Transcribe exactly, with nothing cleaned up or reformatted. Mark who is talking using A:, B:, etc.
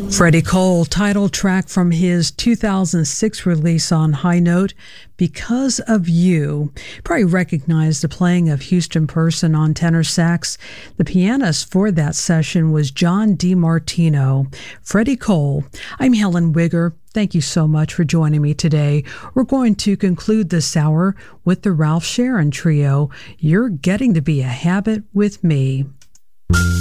A: Freddie Cole, title track from his two thousand six release on High Note, Because of You. Probably recognize the playing of Houston Person on tenor sax. The pianist for that session was John DiMartino. Freddie Cole. I'm Helen Wigger. Thank you so much for joining me today. We're going to conclude this hour with the Ralph Sharon Trio. You're getting to be a habit with me.